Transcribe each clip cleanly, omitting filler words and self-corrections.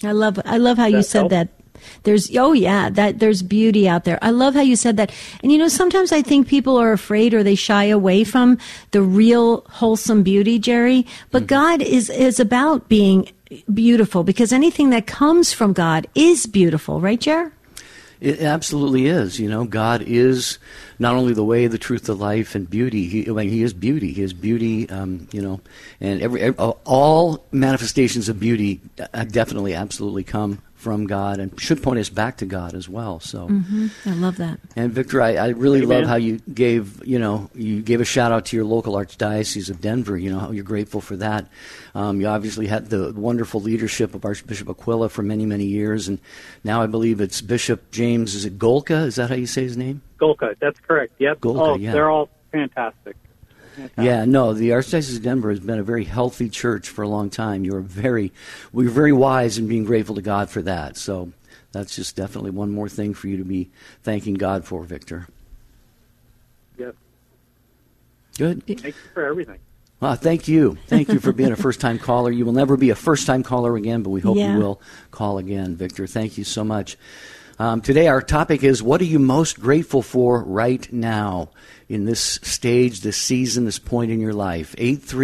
I love how you said that. There's beauty out there. I love how you said that. And sometimes I think people are afraid or they shy away from the real wholesome beauty, Jerry. But God is about being beautiful, because anything that comes from God is beautiful, right, Jer? It absolutely is. God is not only the way, the truth, the life, and beauty. He is beauty. He is beauty. And all manifestations of beauty definitely, absolutely come from God and should point us back to God as well. So I love that. And Victor, I really love how you gave a shout out to your local Archdiocese of Denver. How you're grateful for that. You obviously had the wonderful leadership of Archbishop Aquila for many, many years, and now I believe it's Bishop James. Is it Golka? Is that how you say his name? Golka. That's correct. Yep. Golka, yeah. They're all fantastic. Yeah, no, the Archdiocese of Denver has been a very healthy church for a long time. We're very wise in being grateful to God for that. So that's just definitely one more thing for you to be thanking God for, Victor. Yep. Good. Thank you for everything. Thank you. Thank you for being a first-time caller. You will never be a first-time caller again, but we hope you will call again, Victor. Thank you so much. Today our topic is, what are you most grateful for right now in this stage, this season, this point in your life?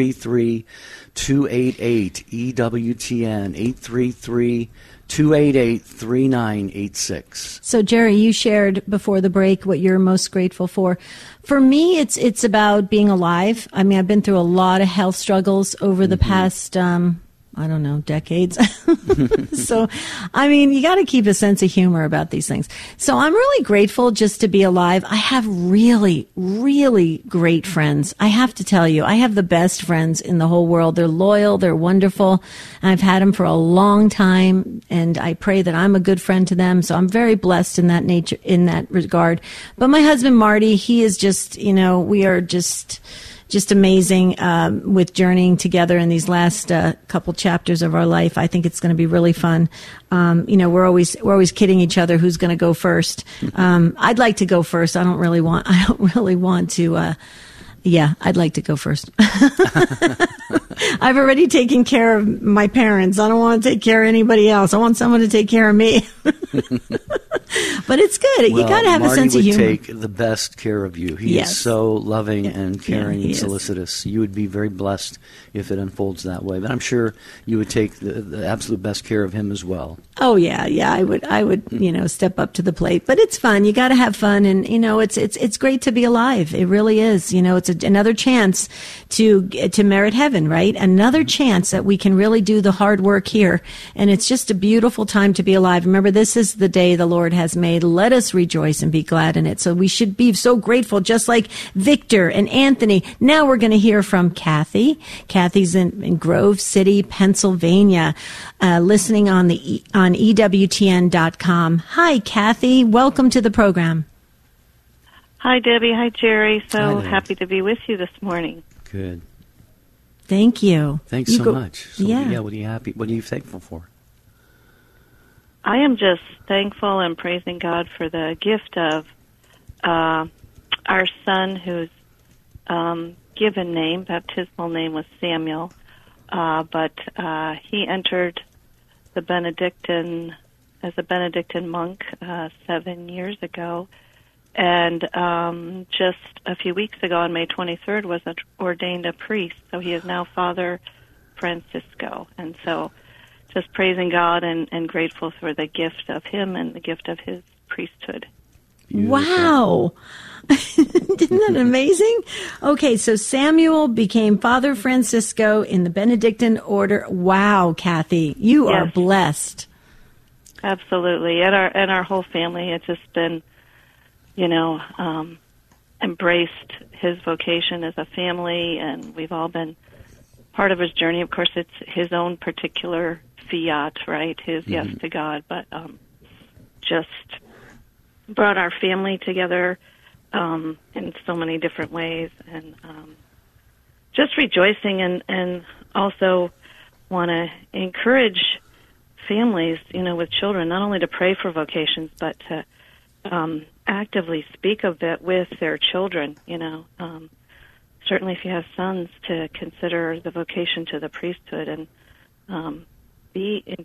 833-288-EWTN, 833-288-3986. So, Jerry, you shared before the break what you're most grateful for. For me, it's about being alive. I mean, I've been through a lot of health struggles over the past decades. So, I mean, you got to keep a sense of humor about these things. So I'm really grateful just to be alive. I have really, really great friends. I have to tell you, I have the best friends in the whole world. They're loyal. They're wonderful. And I've had them for a long time, and I pray that I'm a good friend to them. So I'm very blessed in that regard. But my husband, Marty, he is just, we are just amazing with journeying together in these last couple chapters of our life. I think it's going to be really fun. We're always kidding each other who's going to go first. I'd like to go first. I don't really want to. I'd like to go first. I've already taken care of my parents. I don't want to take care of anybody else. I want someone to take care of me. But it's good. You got to have Marty a sense of humor. Marty would take the best care of you. He is so loving and caring and solicitous. You would be very blessed if it unfolds that way. But I'm sure you would take the absolute best care of him as well. Oh yeah, I would, step up to the plate. But it's fun. You got to have fun, and it's great to be alive. It really is. It's another chance to merit heaven, right? Another chance that we can really do the hard work here, and it's just a beautiful time to be alive. Remember, this is the day the Lord has made. Let us rejoice and be glad in it. So we should be so grateful, just like Victor and Anthony. Now we're going to hear from Kathy. Kathy's in Grove City, Pennsylvania, listening on EWTN.com. Hi, Kathy. Welcome to the program. Hi, Debbie. Hi, Jerry. So Hi, happy to be with you this morning. Good. Thank you. Thanks so much. So, what are you thankful for? I am just thankful and praising God for the gift of our son, whose given name, baptismal name, was Samuel, but he entered the Benedictine as a Benedictine monk 7 years ago, and just a few weeks ago, on May 23rd, was ordained a priest. So he is now Father Francisco, and so just praising God and grateful for the gift of him and the gift of his priesthood. Beautiful. Wow. Isn't that amazing? Okay, so Samuel became Father Francisco in the Benedictine order. Wow, Kathy, you are blessed. Absolutely. And our whole family, it's just been, embraced his vocation as a family, and we've all been part of his journey. Of course, it's his own particular fiat, right? His yes to God, but just brought our family together in so many different ways, and just rejoicing, and also want to encourage families, with children, not only to pray for vocations, but to actively speak of it with their children, certainly if you have sons, to consider the vocation to the priesthood and be in